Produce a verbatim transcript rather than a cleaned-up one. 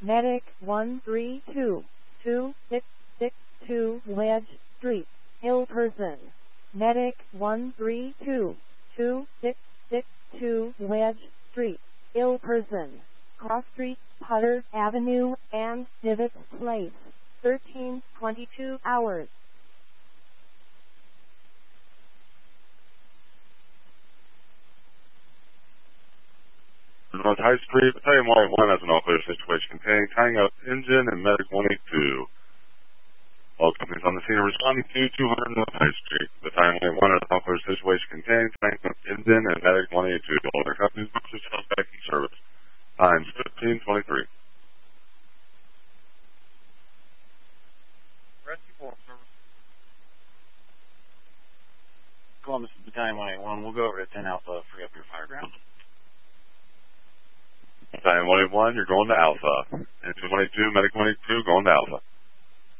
Medic one three two, two six six two Wedge Street, Hilperson. Medic one three two, two six six two Wedge Street, Hilperson. Cross Street, Putter Avenue, and Civic Place, thirteen twenty-two hours. North High Street, Battalion one eighty-one has an all-clear situation containing tying up engine and medic one eighty-two. All companies on the scene are responding to two hundred North High Street. Battalion one eighty-one has an all-clear situation containing tying up engine and medic one eighty-two. All other companies book themselves back in service. Times fifteen twenty-three. Rescue Force service. Columbus Battalion one eighty-one, we'll go over to ten Alpha, free up your fire ground. Battalion one eighty-one, you're going to Alpha. Engine one eighty-two, medic one eighty-two, going to Alpha.